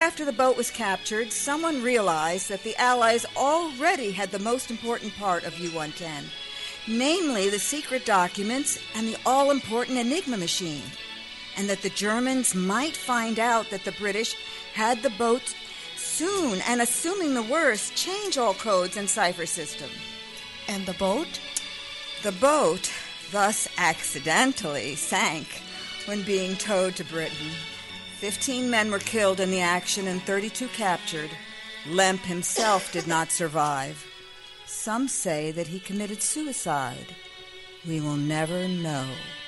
after the boat was captured, someone realized that the Allies already had the most important part of U-110, namely the secret documents and the all-important Enigma machine, and that the Germans might find out that the British had the boat soon, and assuming the worst, change all codes and cipher system. And the boat? The boat, thus accidentally, sank when being towed to Britain. 15 men were killed in the action and 32 captured. Lemp himself did not survive. Some say that he committed suicide. We will never know.